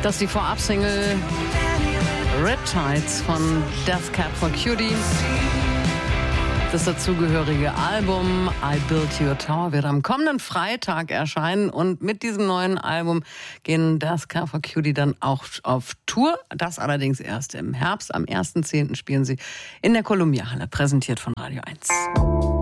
Das ist die Vorab-Single Riptides von Death Cab for Cutie. Das dazugehörige Album I Built Your Tower wird am kommenden Freitag erscheinen. Und mit diesem neuen Album gehen Death Cab for Cutie dann auch auf Tour. Das allerdings erst im Herbst. Am 1.10. spielen sie in der Columbia Halle, präsentiert von Radio 1.